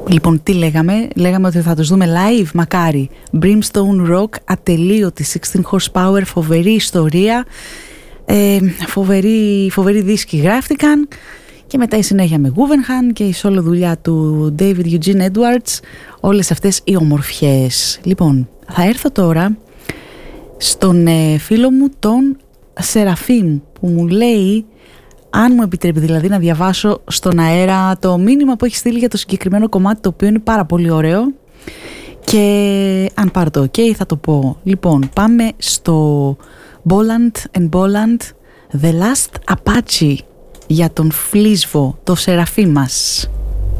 Λοιπόν, τι λέγαμε? Λέγαμε ότι θα τους δούμε live, μακάρι. Brimstone Rock, ατελείωτη 16 horsepower, φοβερή ιστορία, φοβερή δίσκοι γράφτηκαν. Και μετά η συνέχεια με Guggenheim και η solo δουλειά του David Eugene Edwards, όλες αυτές οι ομορφιές. Λοιπόν, θα έρθω τώρα στον φίλο μου τον Σεραφείμ, που μου λέει, αν μου επιτρέπει δηλαδή να διαβάσω στον αέρα το μήνυμα που έχει στείλει για το συγκεκριμένο κομμάτι, το οποίο είναι πάρα πολύ ωραίο, και αν πάρω το ok θα το πω. Λοιπόν, πάμε στο Boland and Boland, The Last Apache, για τον Φλίσβο, το Σεραφείμ μας.